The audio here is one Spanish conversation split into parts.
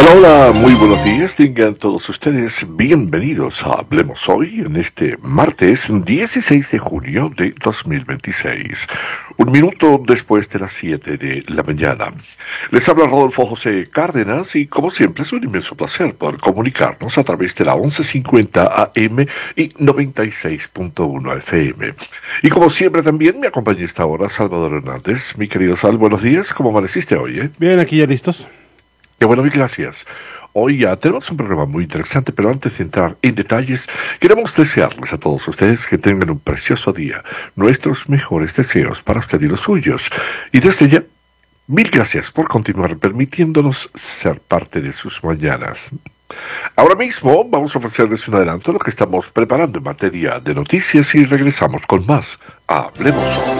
Hola, hola, muy buenos días, tengan todos ustedes bienvenidos a Hablemos Hoy en este martes 16 de junio de 2026, un minuto después de las 7 de la mañana. Les habla Rodolfo José Cárdenas y como siempre es un inmenso placer poder comunicarnos a través de la 1150 AM y 96.1 FM. Y como siempre también me acompaña esta hora Salvador Hernández. Mi querido Sal, buenos días, ¿cómo amaneciste hoy? Bien, aquí ya listos. Qué bueno, mil gracias. Hoy ya tenemos un programa muy interesante, pero antes de entrar en detalles, queremos desearles a todos ustedes que tengan un precioso día. Nuestros mejores deseos para usted y los suyos. Y desde ya, mil gracias por continuar permitiéndonos ser parte de sus mañanas. Ahora mismo vamos a ofrecerles un adelanto de lo que estamos preparando en materia de noticias y regresamos con más. Hablemos hoy.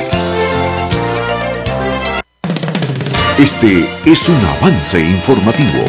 Este es un avance informativo.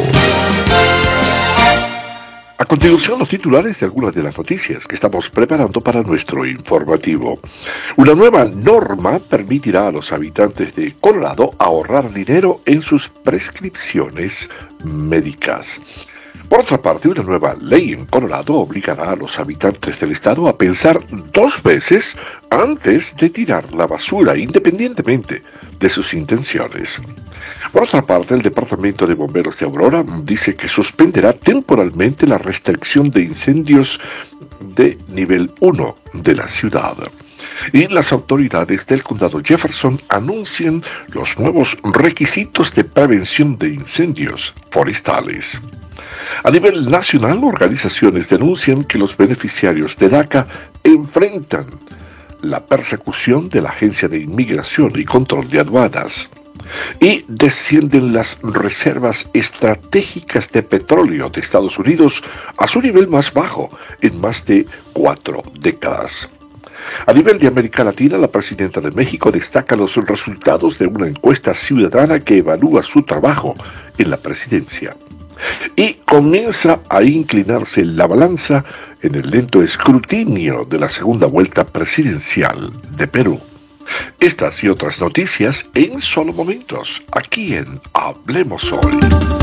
A continuación, los titulares de algunas de las noticias que estamos preparando para nuestro informativo. Una nueva norma permitirá a los habitantes de Colorado ahorrar dinero en sus prescripciones médicas. Por otra parte, una nueva ley en Colorado obligará a los habitantes del estado a pensar 2 veces antes de tirar la basura, independientemente de sus intenciones. Por otra parte, el Departamento de Bomberos de Aurora dice que suspenderá temporalmente la restricción de incendios de nivel 1 de la ciudad. Y las autoridades del condado Jefferson anuncian los nuevos requisitos de prevención de incendios forestales. A nivel nacional, organizaciones denuncian que los beneficiarios de DACA enfrentan la persecución de la Agencia de Inmigración y Control de Aduanas. Y descienden las reservas estratégicas de petróleo de Estados Unidos a su nivel más bajo en más de 4 décadas. A nivel de América Latina, la presidenta de México destaca los resultados de una encuesta ciudadana que evalúa su trabajo en la presidencia. Y comienza a inclinarse la balanza en el lento escrutinio de la segunda vuelta presidencial de Perú. Estas y otras noticias en solo momentos, aquí en Hablemos Hoy.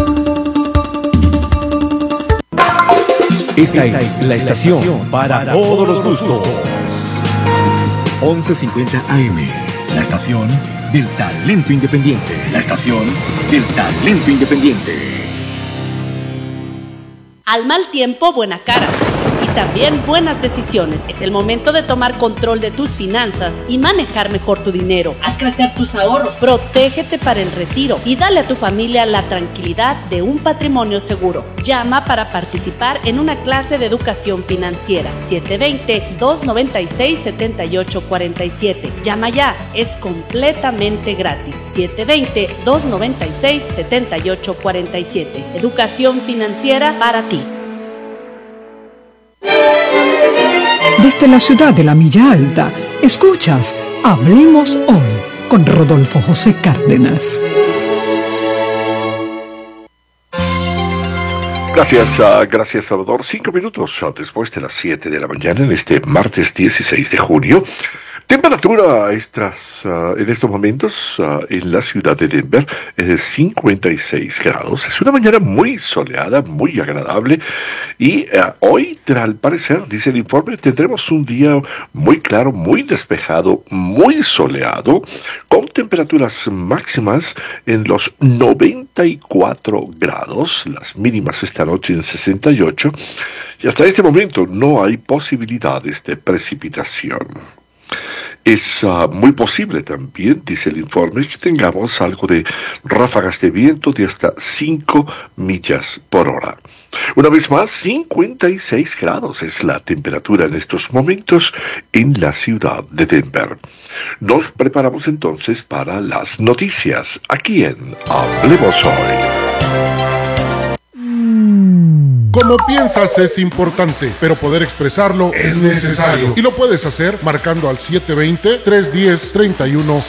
Esta es la estación para todos los gustos. 1150 AM, la estación del talento independiente. La estación del talento independiente. Al mal tiempo, buena cara. Y también buenas decisiones. Es el momento de tomar control de tus finanzas y manejar mejor tu dinero. Haz crecer tus ahorros, protégete para el retiro y dale a tu familia la tranquilidad de un patrimonio seguro. Llama para participar en una clase de educación financiera. 720-296-7847. Llama ya, es completamente gratis. 720-296-7847. Educación financiera para ti. Desde la ciudad de la Milla Alta, escuchas Hablemos Hoy con Rodolfo José Cárdenas. Gracias Salvador. 5 minutos después de las 7 de la mañana en este martes 16 de junio. Temperatura en estos momentos en la ciudad de Denver es de 56 grados. Es una mañana muy soleada, muy agradable. Y hoy, al parecer, dice el informe, tendremos un día muy claro, muy despejado, muy soleado, con temperaturas máximas en los 94 grados. Las mínimas esta noche en 68. Y hasta este momento no hay posibilidades de precipitación. Es muy posible también, dice el informe, que tengamos algo de ráfagas de viento de hasta 5 millas por hora. Una vez más, 56 grados es la temperatura en estos momentos en la ciudad de Denver. Nos preparamos entonces para las noticias aquí en Hablemos Hoy. Como piensas es importante, pero poder expresarlo es necesario. Y lo puedes hacer marcando al 720-310-31